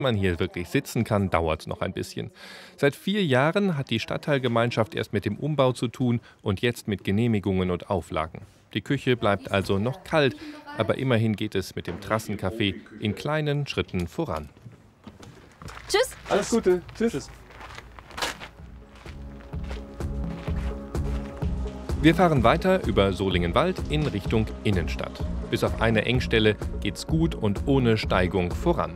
man hier wirklich sitzen kann, dauert es noch ein bisschen. Seit 4 Jahren hat die Stadtteilgemeinschaft erst mit dem Umbau zu tun und jetzt mit Genehmigungen und Auflagen. Die Küche bleibt also noch kalt, aber immerhin geht es mit dem Trassencafé in kleinen Schritten voran. Tschüss. Alles Gute. Tschüss. Wir fahren weiter über Solingenwald in Richtung Innenstadt. Bis auf eine Engstelle geht's gut und ohne Steigung voran.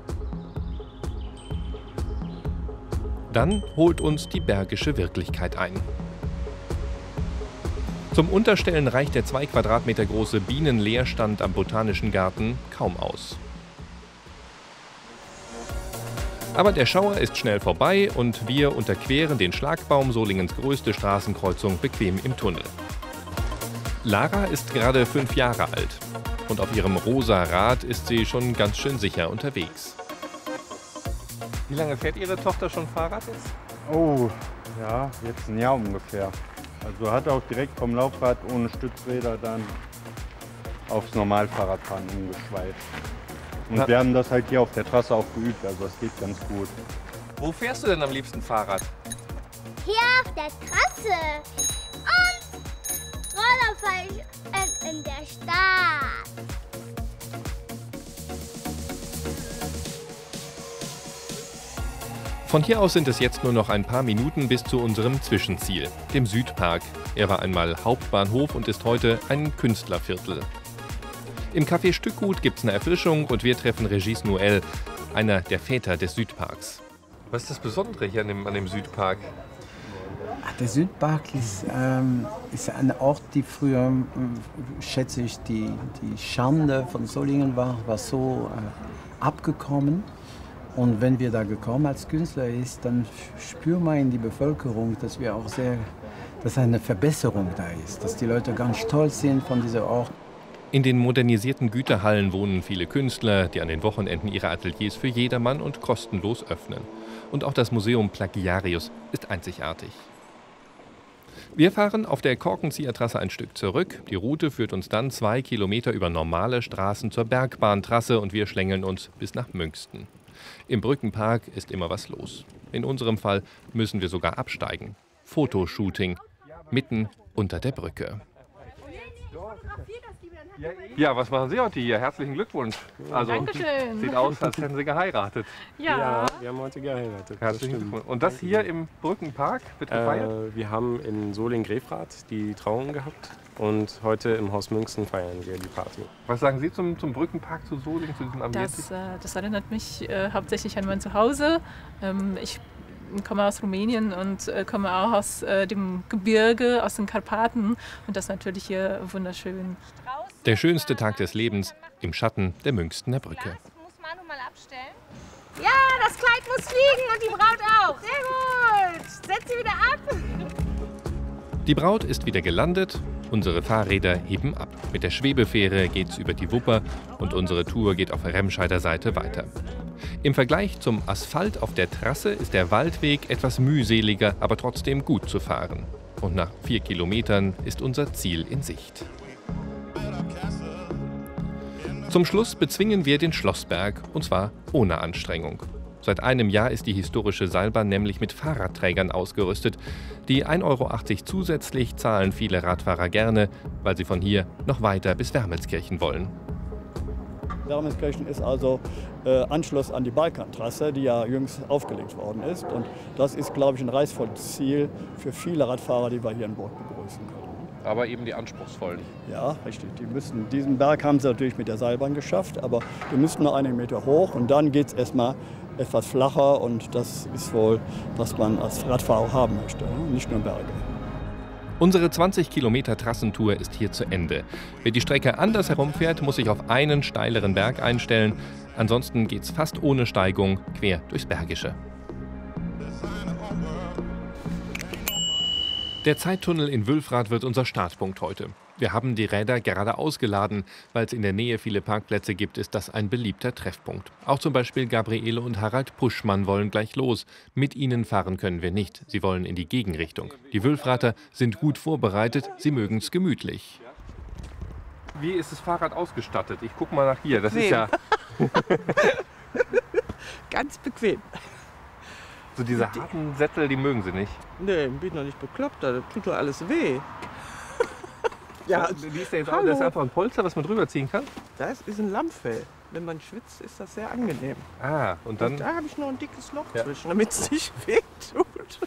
Dann holt uns die bergische Wirklichkeit ein. Zum Unterstellen reicht der 2 Quadratmeter große Bienenleerstand am Botanischen Garten kaum aus. Aber der Schauer ist schnell vorbei und wir unterqueren den Schlagbaum, Solingens größte Straßenkreuzung, bequem im Tunnel. Lara ist gerade 5 Jahre alt und auf ihrem rosa Rad ist sie schon ganz schön sicher unterwegs. Wie lange fährt Ihre Tochter schon Fahrrad jetzt? Oh, ja, jetzt ein Jahr ungefähr. Also hat auch direkt vom Laufrad ohne Stützräder dann aufs Normalfahrradfahren umgeschweift. Und wir haben das halt hier auf der Trasse auch geübt, also das geht ganz gut. Wo fährst du denn am liebsten Fahrrad? Hier auf der Trasse. Und Rollerfall in der Stadt. Von hier aus sind es jetzt nur noch ein paar Minuten bis zu unserem Zwischenziel, dem Südpark. Er war einmal Hauptbahnhof und ist heute ein Künstlerviertel. Im Café Stückgut gibt es eine Erfrischung und wir treffen Regis Noël, einer der Väter des Südparks. Was ist das Besondere hier an dem Südpark? Der Südpark ist ein Ort, die früher, schätze ich, die Schande von Solingen war so abgekommen. Und wenn wir da gekommen als Künstler ist, dann spürt man in die Bevölkerung, dass eine Verbesserung da ist, dass die Leute ganz stolz sind von diesem Ort. In den modernisierten Güterhallen wohnen viele Künstler, die an den Wochenenden ihre Ateliers für jedermann und kostenlos öffnen. Und auch das Museum Plagiarius ist einzigartig. Wir fahren auf der Korkenzieher-Trasse ein Stück zurück. Die Route führt uns dann 2 Kilometer über normale Straßen zur Bergbahntrasse und wir schlängeln uns bis nach Münxten. Im Brückenpark ist immer was los. In unserem Fall müssen wir sogar absteigen. Fotoshooting mitten unter der Brücke. Ja, was machen Sie heute hier? Herzlichen Glückwunsch. Also, Dankeschön. Sieht aus, als hätten Sie geheiratet. Ja. wir haben heute geheiratet. Herzlichen Glückwunsch. Und das hier im Brückenpark wird gefeiert? Wir haben in Solingen-Grefrath die Trauung gehabt und heute im Haus Münxten feiern wir die Party. Was sagen Sie zum Brückenpark zu Solingen, zu diesem Ambiente? Das erinnert mich hauptsächlich an mein Zuhause. Ich komme aus Rumänien und komme auch aus dem Gebirge, aus den Karpaten. Und das ist natürlich hier wunderschön. Der schönste Tag des Lebens im Schatten der Münxtener Brücke. Muss Manu mal abstellen? Ja, das Kleid muss fliegen und die Braut auch. Sehr gut. Setz sie wieder ab. Die Braut ist wieder gelandet, unsere Fahrräder heben ab. Mit der Schwebefähre geht's über die Wupper und unsere Tour geht auf der Remscheider Seite weiter. Im Vergleich zum Asphalt auf der Trasse ist der Waldweg etwas mühseliger, aber trotzdem gut zu fahren. Und nach 4 Kilometern ist unser Ziel in Sicht. Zum Schluss bezwingen wir den Schlossberg, und zwar ohne Anstrengung. Seit einem Jahr ist die historische Seilbahn nämlich mit Fahrradträgern ausgerüstet. Die 1,80 € zusätzlich zahlen viele Radfahrer gerne, weil sie von hier noch weiter bis Wermelskirchen wollen. Wermelskirchen ist also Anschluss an die Balkantrasse, die ja jüngst aufgelegt worden ist. Und das ist, glaube ich, ein reizvolles Ziel für viele Radfahrer, die wir hier in Burg begrüßen können. Aber eben die anspruchsvollen. Ja, richtig. Diesen Berg haben sie natürlich mit der Seilbahn geschafft, aber die müssten noch einige Meter hoch und dann geht es erstmal etwas flacher und das ist wohl, was man als Radfahrer haben möchte, nicht nur Berge. Unsere 20 Kilometer Trassentour ist hier zu Ende. Wer die Strecke anders herumfährt, muss sich auf einen steileren Berg einstellen. Ansonsten geht's fast ohne Steigung quer durchs Bergische. Der Zeittunnel in Wülfrath wird unser Startpunkt heute. Wir haben die Räder gerade ausgeladen. Weil es in der Nähe viele Parkplätze gibt, ist das ein beliebter Treffpunkt. Auch zum Beispiel Gabriele und Harald Puschmann wollen gleich los. Mit ihnen fahren können wir nicht. Sie wollen in die Gegenrichtung. Die Wülfrather sind gut vorbereitet. Sie mögen es gemütlich. Wie ist das Fahrrad ausgestattet? Ich gucke mal nach hier. Das ist ja... ganz bequem. So diese harten Sättel, die mögen Sie nicht? Nee, bin doch nicht bekloppt, da tut doch alles weh. Ja, Wie ist der jetzt? Das ist einfach ein Polster, was man drüber ziehen kann? das ist ein Lammfell. Wenn man schwitzt, ist das sehr angenehm. Ah, und dann... Und da habe ich noch ein dickes Loch Ja. zwischen, damit es nicht wehtut.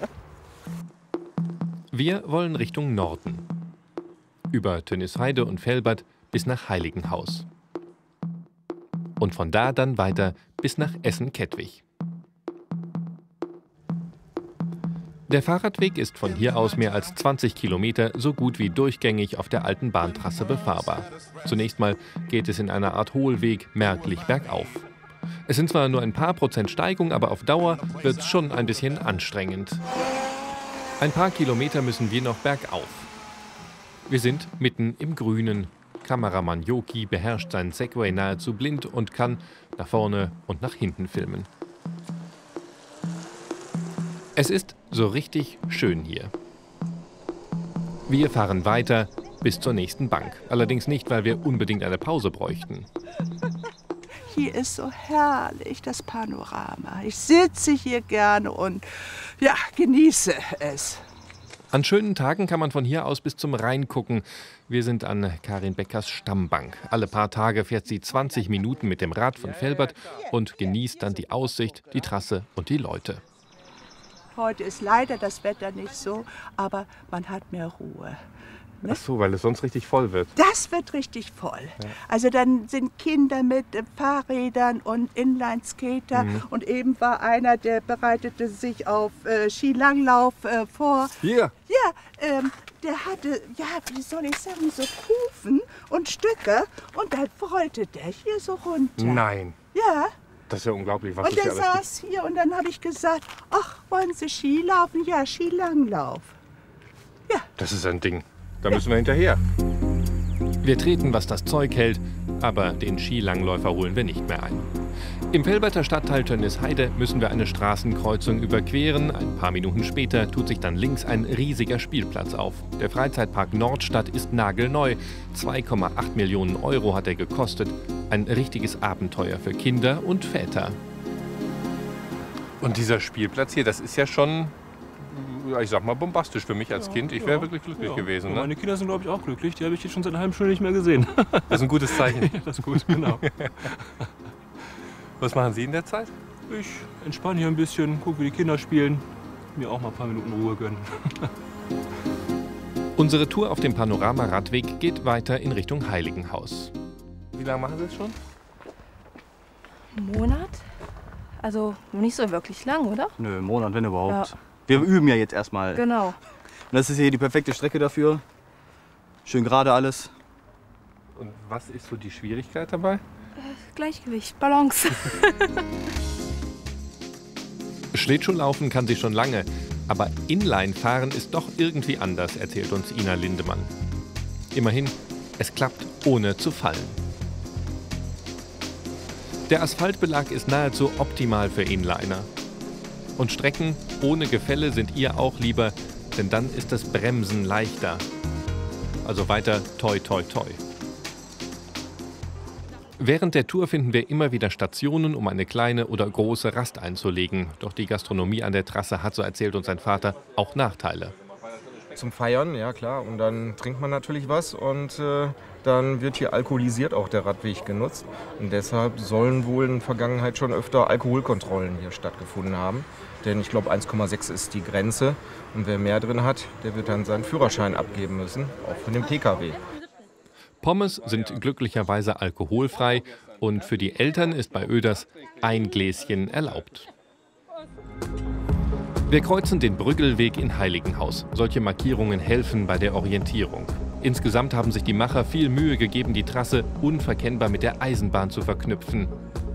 Wir wollen Richtung Norden. Über Tönnisheide und Velbert bis nach Heiligenhaus. Und von da dann weiter bis nach Essen-Kettwig. Der Fahrradweg ist von hier aus mehr als 20 Kilometer so gut wie durchgängig auf der alten Bahntrasse befahrbar. Zunächst mal geht es in einer Art Hohlweg merklich bergauf. Es sind zwar nur ein paar Prozent Steigung, aber auf Dauer wird es schon ein bisschen anstrengend. Ein paar Kilometer müssen wir noch bergauf. Wir sind mitten im Grünen. Kameramann Joki beherrscht seinen Segway nahezu blind und kann nach vorne und nach hinten filmen. Es ist so richtig schön hier. Wir fahren weiter bis zur nächsten Bank. Allerdings nicht, weil wir unbedingt eine Pause bräuchten. Hier ist so herrlich das Panorama. Ich sitze hier gerne und ja, genieße es. An schönen Tagen kann man von hier aus bis zum Rhein gucken. Wir sind an Karin Beckers Stammbank. Alle paar Tage fährt sie 20 Minuten mit dem Rad von Velbert und genießt dann die Aussicht, die Trasse und die Leute. Heute ist leider das Wetter nicht so, aber man hat mehr Ruhe. Ach so, weil es sonst richtig voll wird. Das wird richtig voll. Also dann sind Kinder mit Fahrrädern und Inlineskater und eben war einer, der bereitete sich auf Skilanglauf vor. Hier? Ja, der hatte, ja, wie soll ich sagen, so Kufen und Stücke und dann rollte der hier so runter. Nein. Ja. Das ist ja unglaublich, was Und es der hier alles saß hier und dann habe ich gesagt, ach, wollen Sie Skilaufen? Ja, Skilanglauf. gibt. Das ist ein Ding. Da müssen wir hinterher. Wir treten, was das Zeug hält, aber den Skilangläufer holen wir nicht mehr ein. Im Velberter Stadtteil Tönnisheide müssen wir eine Straßenkreuzung überqueren. Ein paar Minuten später tut sich dann links ein riesiger Spielplatz auf. Der Freizeitpark Nordstadt ist nagelneu. 2,8 Millionen Euro hat er gekostet. Ein richtiges Abenteuer für Kinder und Väter. Und dieser Spielplatz hier, das ist ja schon, ich sag mal, bombastisch für mich als Kind. Ich wäre wirklich glücklich gewesen. Ne? Meine Kinder sind, glaube ich, auch glücklich. Die habe ich jetzt schon seit einer halben Stunde nicht mehr gesehen. Das ist ein gutes Zeichen. Das ist gut, genau. Was machen Sie in der Zeit? Ich entspanne hier ein bisschen, gucke, wie die Kinder spielen. Mir auch mal ein paar Minuten Ruhe gönnen. Unsere Tour auf dem Panorama-Radweg geht weiter in Richtung Heiligenhaus. Wie lange machen Sie es schon? Einen Monat? Also nicht so wirklich lang, oder? Nö, einen Monat, wenn überhaupt. Ja. Wir üben ja jetzt erstmal. Genau. Und das ist hier die perfekte Strecke dafür. Schön gerade alles. Und was ist so die Schwierigkeit dabei? Gleichgewicht, Balance. Schlittschuhlaufen kann sie schon lange, aber Inline-Fahren ist doch irgendwie anders, erzählt uns Ina Lindemann. Immerhin, es klappt ohne zu fallen. Der Asphaltbelag ist nahezu optimal für Inliner. Und Strecken ohne Gefälle sind ihr auch lieber, denn dann ist das Bremsen leichter. Also weiter toi toi toi. Während der Tour finden wir immer wieder Stationen, um eine kleine oder große Rast einzulegen. Doch die Gastronomie an der Trasse hat, so erzählt uns sein Vater, auch Nachteile. Zum Feiern, ja klar. Und dann trinkt man natürlich was und dann wird hier alkoholisiert auch der Radweg genutzt. Und deshalb sollen wohl in der Vergangenheit schon öfter Alkoholkontrollen hier stattgefunden haben. Denn ich glaube 1,6 ist die Grenze. Und wer mehr drin hat, der wird dann seinen Führerschein abgeben müssen, auch von dem Pkw. Pommes sind glücklicherweise alkoholfrei und für die Eltern ist bei Oeders ein Gläschen erlaubt. Wir kreuzen den Brüggelweg in Heiligenhaus. Solche Markierungen helfen bei der Orientierung. Insgesamt haben sich die Macher viel Mühe gegeben, die Trasse unverkennbar mit der Eisenbahn zu verknüpfen.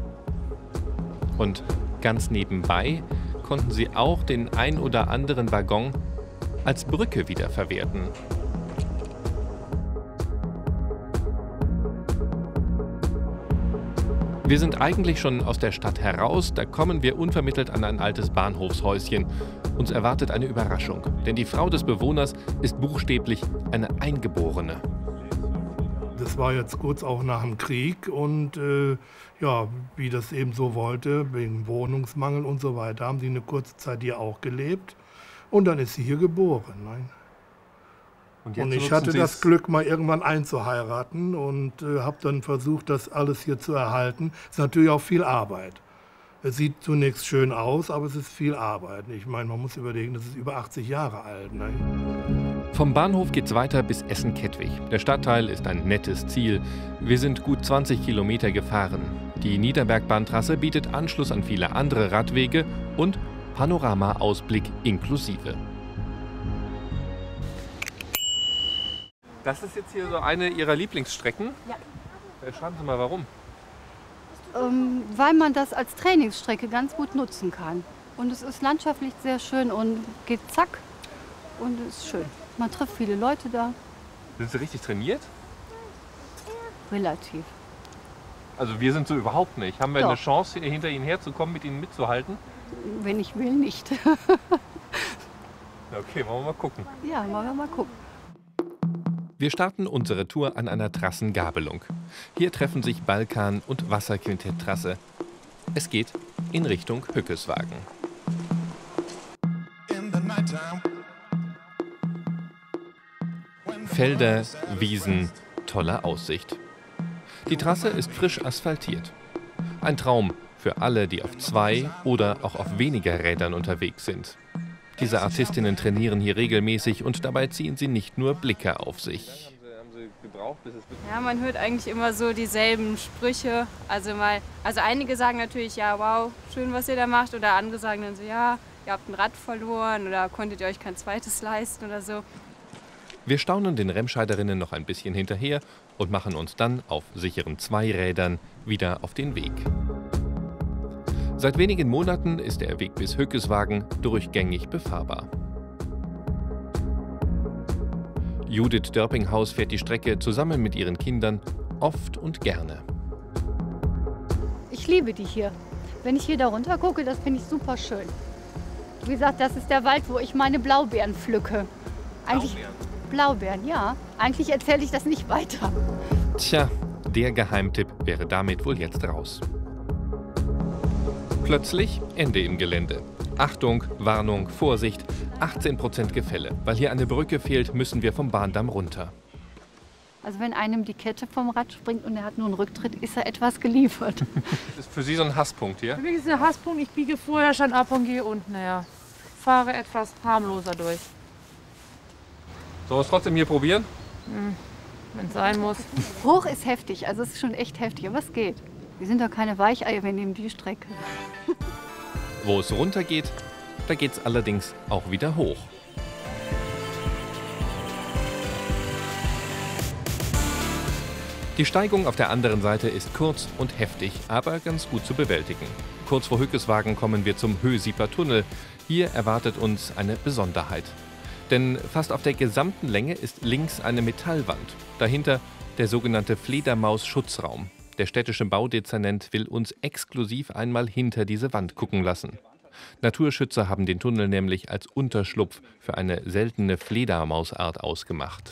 Und ganz nebenbei konnten sie auch den ein oder anderen Waggon als Brücke wiederverwerten. Wir sind eigentlich schon aus der Stadt heraus, da kommen wir unvermittelt an ein altes Bahnhofshäuschen. Uns erwartet eine Überraschung, denn die Frau des Bewohners ist buchstäblich eine Eingeborene. Das war jetzt kurz auch nach dem Krieg und ja, wie das eben so wollte, wegen Wohnungsmangel und so weiter, haben die eine kurze Zeit hier auch gelebt und dann ist sie hier geboren. Nein. Und ich hatte das Glück, mal irgendwann einzuheiraten und habe dann versucht, das alles hier zu erhalten. Es ist natürlich auch viel Arbeit. Es sieht zunächst schön aus, aber es ist viel Arbeit. Ich meine, man muss überlegen, das ist über 80 Jahre alt. Ne? Vom Bahnhof geht's weiter bis Essen-Kettwig. Der Stadtteil ist ein nettes Ziel. Wir sind gut 20 Kilometer gefahren. Die Niederbergbahntrasse bietet Anschluss an viele andere Radwege und Panoramaausblick inklusive. Das ist jetzt hier so eine Ihrer Lieblingsstrecken? Ja. Schreiben Sie mal, warum? Weil man das als Trainingsstrecke ganz gut nutzen kann. Und es ist landschaftlich sehr schön und geht zack und es ist schön. Man trifft viele Leute da. Sind Sie richtig trainiert? Relativ. Also wir sind so überhaupt nicht. Haben wir Doch. eine Chance, hinter Ihnen herzukommen, mit Ihnen mitzuhalten? Wenn ich will, nicht. Okay, wollen wir mal gucken. Ja, wollen wir mal gucken. Wir starten unsere Tour an einer Trassengabelung. Hier treffen sich Balkan- und Wasserquintett-Trasse. Es geht in Richtung Hückeswagen. Felder, Wiesen, tolle Aussicht. Die Trasse ist frisch asphaltiert. Ein Traum für alle, die auf 2 oder auch auf weniger Rädern unterwegs sind. Diese Artistinnen trainieren hier regelmäßig und dabei ziehen sie nicht nur Blicke auf sich. Ja, man hört eigentlich immer so dieselben Sprüche. Also einige sagen natürlich, ja, wow, schön, was ihr da macht. Oder andere sagen dann so, ja, ihr habt ein Rad verloren oder konntet ihr euch kein zweites leisten oder so. Wir staunen den Remscheiderinnen noch ein bisschen hinterher und machen uns dann auf sicheren 2 Rädern wieder auf den Weg. Seit wenigen Monaten ist der Weg bis Hückeswagen durchgängig befahrbar. Judith Dörpinghaus fährt die Strecke zusammen mit ihren Kindern oft und gerne. Ich liebe die hier. Wenn ich hier da runter gucke, das finde ich super schön. Wie gesagt, das ist der Wald, wo ich meine Blaubeeren pflücke. Eigentlich Blaubeeren, ja. Eigentlich erzähle ich das nicht weiter. Tja, der Geheimtipp wäre damit wohl jetzt raus. Plötzlich Ende im Gelände. Achtung, Warnung, Vorsicht, 18% Gefälle. Weil hier eine Brücke fehlt, müssen wir vom Bahndamm runter. Also wenn einem die Kette vom Rad springt und er hat nur einen Rücktritt, ist er etwas geliefert. Das ist für Sie so ein Hasspunkt hier? Für mich ist es ein Hasspunkt, ich biege vorher schon ab und gehe unten her. Fahre etwas harmloser durch. Sollen wir es trotzdem hier probieren? Wenn es sein muss. Hoch ist heftig, also es ist schon echt heftig, aber es geht. Wir sind doch keine Weicheier, wir nehmen die Strecke. Wo es runter geht, da geht es allerdings auch wieder hoch. Die Steigung auf der anderen Seite ist kurz und heftig, aber ganz gut zu bewältigen. Kurz vor Hückeswagen kommen wir zum Hösieper Tunnel. Hier erwartet uns eine Besonderheit. Denn fast auf der gesamten Länge ist links eine Metallwand. Dahinter der sogenannte Fledermaus-Schutzraum. Der städtische Baudezernent will uns exklusiv einmal hinter diese Wand gucken lassen. Naturschützer haben den Tunnel nämlich als Unterschlupf für eine seltene Fledermausart ausgemacht.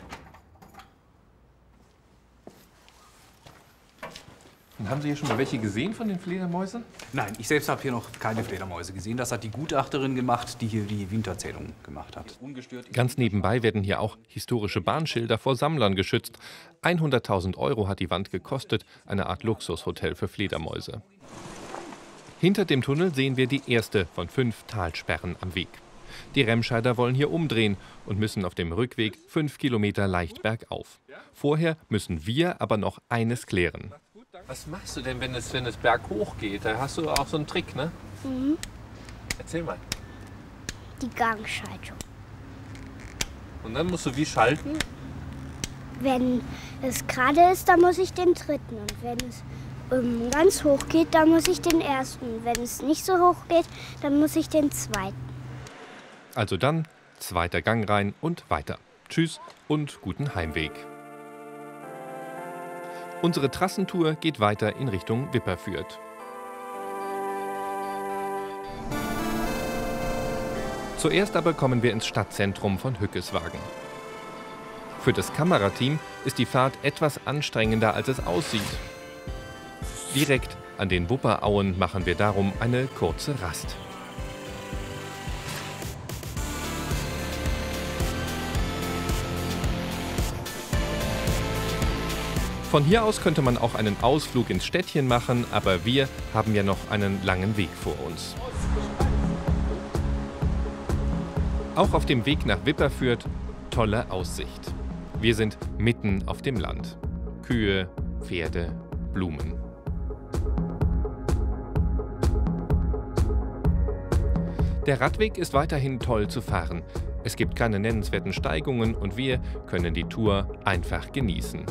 Und haben Sie hier schon mal welche gesehen von den Fledermäusen? Nein, ich selbst habe hier noch keine Fledermäuse gesehen. Das hat die Gutachterin gemacht, die hier die Winterzählung gemacht hat. Ganz nebenbei werden hier auch historische Bahnschilder vor Sammlern geschützt. 100.000 € hat die Wand gekostet, eine Art Luxushotel für Fledermäuse. Hinter dem Tunnel sehen wir die erste von 5 Talsperren am Weg. Die Remscheider wollen hier umdrehen und müssen auf dem Rückweg 5 Kilometer leicht bergauf. Vorher müssen wir aber noch eines klären. Was machst du denn, wenn es berghoch geht? Da hast du auch so einen Trick, ne? Mhm. Erzähl mal. Die Gangschaltung. Und dann musst du wie schalten? Wenn es gerade ist, dann muss ich den dritten. Und wenn es ganz hoch geht, dann muss ich den ersten. Und wenn es nicht so hoch geht, dann muss ich den zweiten. Also dann, zweiter Gang rein und weiter. Tschüss und guten Heimweg. Unsere Trassentour geht weiter in Richtung Wipperfürth. Zuerst aber kommen wir ins Stadtzentrum von Hückeswagen. Für das Kamerateam ist die Fahrt etwas anstrengender, als es aussieht. Direkt an den Wupperauen machen wir darum eine kurze Rast. Von hier aus könnte man auch einen Ausflug ins Städtchen machen, aber wir haben ja noch einen langen Weg vor uns. Auch auf dem Weg nach Wipperfürth tolle Aussicht. Wir sind mitten auf dem Land. Kühe, Pferde, Blumen. Der Radweg ist weiterhin toll zu fahren. Es gibt keine nennenswerten Steigungen und wir können die Tour einfach genießen.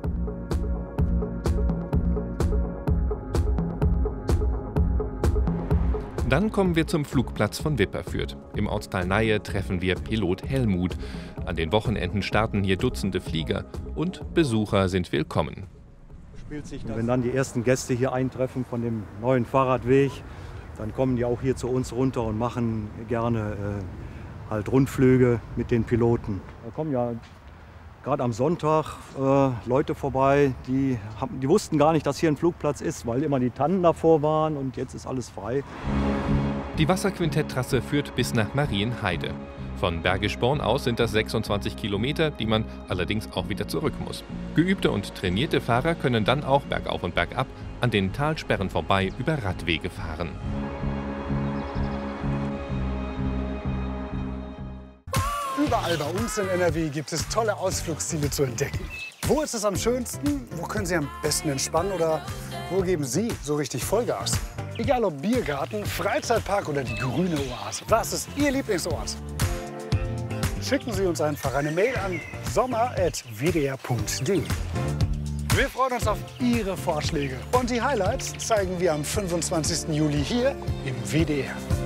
Dann kommen wir zum Flugplatz von Wipperfürth. Im Ortsteil Nahe treffen wir Pilot Helmut. An den Wochenenden starten hier Dutzende Flieger und Besucher sind willkommen. Wenn dann die ersten Gäste hier eintreffen von dem neuen Fahrradweg, dann kommen die auch hier zu uns runter und machen gerne halt Rundflüge mit den Piloten. Da kommen ja gerade am Sonntag Leute vorbei, die wussten gar nicht, dass hier ein Flugplatz ist, weil immer die Tannen davor waren und jetzt ist alles frei. Die Wasserquintett-Trasse führt bis nach Marienheide. Von Bergisch Born aus sind das 26 Kilometer, die man allerdings auch wieder zurück muss. Geübte und trainierte Fahrer können dann auch bergauf und bergab an den Talsperren vorbei über Radwege fahren. Überall bei uns in NRW gibt es tolle Ausflugsziele zu entdecken. Wo ist es am schönsten? Wo können Sie am besten entspannen? Oder wo geben Sie so richtig Vollgas? Egal ob Biergarten, Freizeitpark oder die grüne Oase. Was ist Ihr Lieblingsort? Schicken Sie uns einfach eine Mail an sommer@wdr.de. Wir freuen uns auf Ihre Vorschläge. Und die Highlights zeigen wir am 25. Juli hier im WDR.